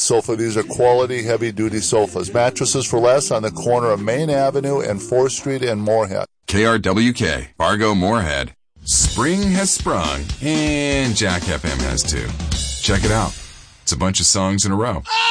Sofa. These are quality, heavy-duty sofas. Mattresses for less on the corner of Main Avenue and 4th Street in Moorhead. KRWK, Fargo Moorhead. Spring has sprung, and Jack FM has too. Check it out. It's a bunch of songs in a row.